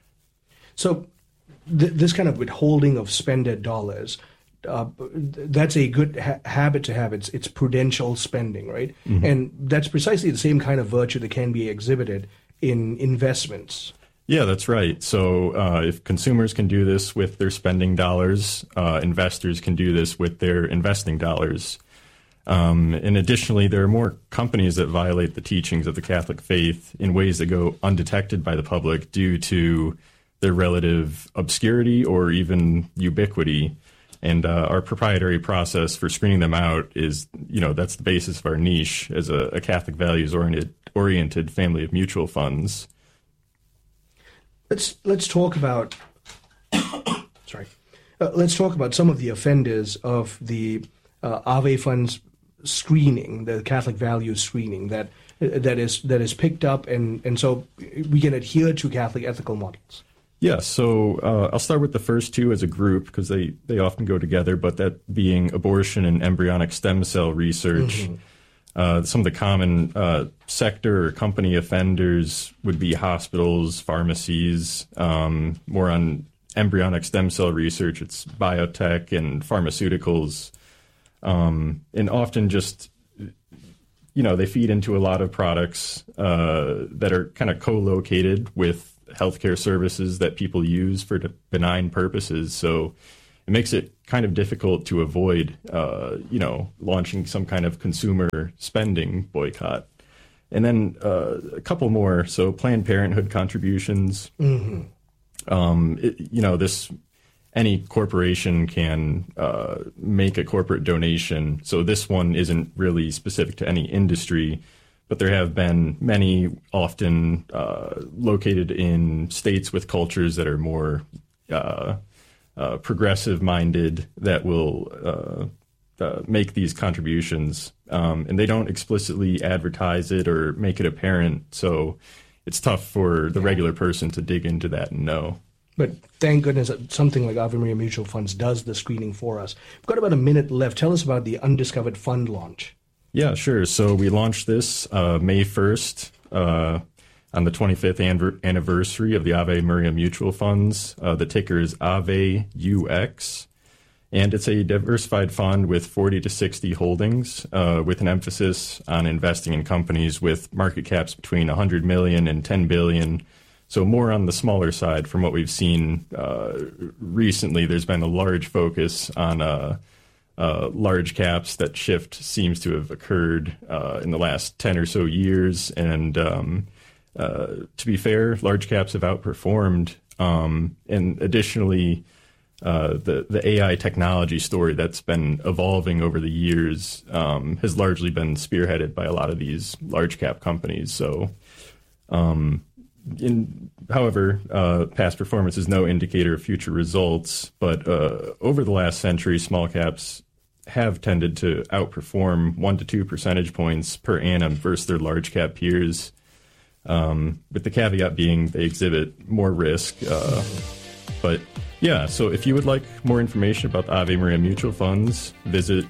S17: So this kind of withholding of spended dollars, that's a good habit to have. It's prudential spending, right? Mm-hmm. And that's precisely the same kind of virtue that can be exhibited in investments.
S27: Yeah, that's right. So if consumers can do this with their spending dollars, investors can do this with their investing dollars. And additionally, there are more companies that violate the teachings of the Catholic faith in ways that go undetected by the public due to their relative obscurity or even ubiquity. And our proprietary process for screening them out is, that's the basis of our niche as a Catholic values-oriented family of mutual funds.
S17: Let's talk about let's talk about some of the offenders of the Ave Funds screening, the Catholic values screening that is picked up, and so we can adhere to Catholic ethical models.
S27: Yeah, so I'll start with the first two as a group because they often go together, but that being abortion and embryonic stem cell research. Some of the common sector or company offenders would be hospitals, pharmacies, more on embryonic stem cell research. It's biotech and pharmaceuticals. And often just, they feed into a lot of products that are kind of co-located with healthcare services that people use for benign purposes. So it makes it kind of difficult to avoid, launching some kind of consumer spending boycott. And then a couple more. So Planned Parenthood contributions. Mm-hmm. Any corporation can make a corporate donation. So this one isn't really specific to any industry, but there have been many, often located in states with cultures that are more progressive-minded, that will make these contributions. And they don't explicitly advertise it or make it apparent, so it's tough for the regular person to dig into that and know.
S17: But thank goodness that something like Ave Maria Mutual Funds does the screening for us. We've got about a minute left. Tell us about the Undiscovered Fund launch.
S27: Yeah, sure. So we launched this May 1st on the 25th anniversary of the Ave Maria Mutual Funds. The ticker is AVEUX. And it's a diversified fund with 40 to 60 holdings, with an emphasis on investing in companies with market caps between 100 million and 10 billion. So more on the smaller side from what we've seen recently. There's been a large focus on large caps. That shift seems to have occurred in the last 10 or so years. And to be fair, large caps have outperformed. And additionally, the AI technology story that's been evolving over the years has largely been spearheaded by a lot of these large cap companies. So, however, past performance is no indicator of future results, but over the last century, small caps have tended to outperform 1 to 2 percentage points per annum versus their large cap peers, with the caveat being they exhibit more risk. But yeah, so if you would like more information about the Ave Maria Mutual Funds, visit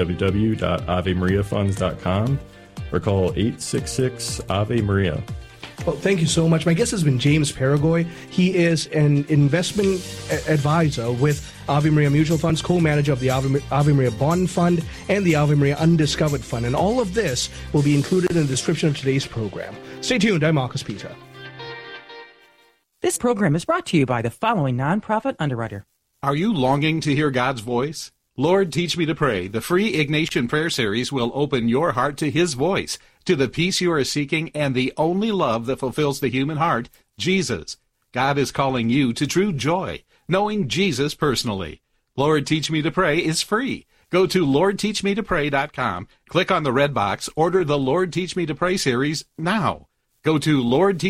S27: www.avemariafunds.com or call 866-AVE-MARIA.
S17: Well, thank you so much. My guest has been James Paragoy. He is an investment advisor with Ave Maria Mutual Funds, co-manager of the Ave Maria Bond Fund and the Ave Maria Undiscovered Fund. And all of this will be included in the description of today's program. Stay tuned. I'm Marcus Peter.
S1: This program is brought to you by the following nonprofit underwriter.
S2: Are you longing to hear God's voice? Lord, Teach Me to Pray, the free Ignatian prayer series will open your heart to His voice, to the peace you are seeking, and the only love that fulfills the human heart, Jesus. God is calling you to true joy, knowing Jesus personally. Lord, Teach Me to Pray is free. Go to LordTeachMeToPray.com, click on the red box, order the Lord, Teach Me to Pray series now. Go to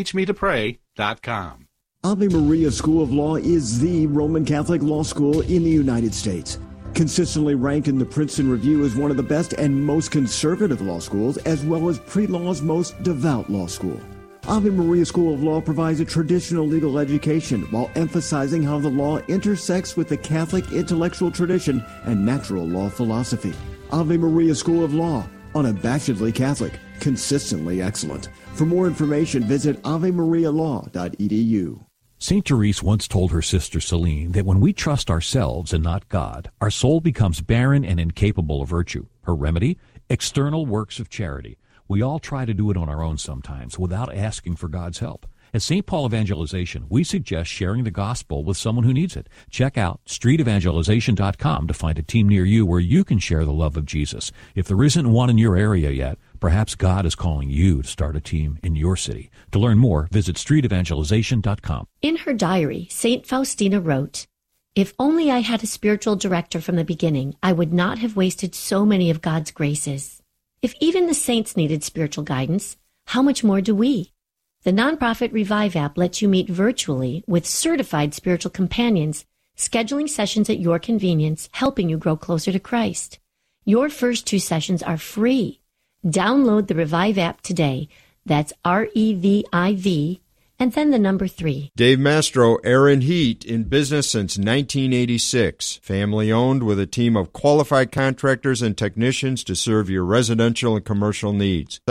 S2: LordTeachMeToPray.com.
S16: Ave Maria School of Law is the Roman Catholic law school in the United States. Consistently ranked in the Princeton Review as one of the best and most conservative law schools, as well as pre-law's most devout law school. Ave Maria School of Law provides a traditional legal education while emphasizing how the law intersects with the Catholic intellectual tradition and natural law philosophy. Ave Maria School of Law, unabashedly Catholic, consistently excellent. For more information, visit avemarialaw.edu.
S3: St. Therese once told her sister Celine that when we trust ourselves and not God, our soul becomes barren and incapable of virtue. Her remedy? External works of charity. We all try to do it on our own sometimes without asking for God's help. At St. Paul Evangelization, we suggest sharing the gospel with someone who needs it. Check out streetevangelization.com to find a team near you where you can share the love of Jesus. If there isn't one in your area yet, perhaps God is calling you to start a team in your city. To learn more, visit streetevangelization.com.
S4: In her diary, St. Faustina wrote, "If only I had a spiritual director from the beginning, I would not have wasted so many of God's graces. If even the saints needed spiritual guidance, how much more do we?" The nonprofit Revive app lets you meet virtually with certified spiritual companions, scheduling sessions at your convenience, helping you grow closer to Christ. Your first 2 sessions are free. Download the Revive app today. That's REVIV, and then the number 3.
S5: Dave Mastro, Aaron Heat, in business since 1986. Family owned with a team of qualified contractors and technicians to serve your residential and commercial needs.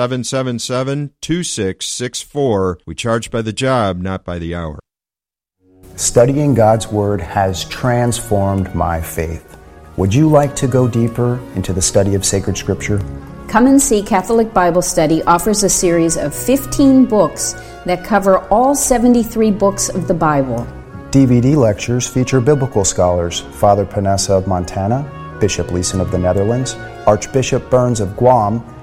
S5: 777-2664. We charge by the job, not by the hour.
S6: Studying God's Word has transformed my faith. Would you like to go deeper into the study of sacred Scripture?
S9: Come and See Catholic Bible Study offers a series of 15 books that cover all 73 books of the Bible.
S6: DVD lectures feature biblical scholars Father Panessa of Montana, Bishop Leeson of the Netherlands, Archbishop Burns of Guam,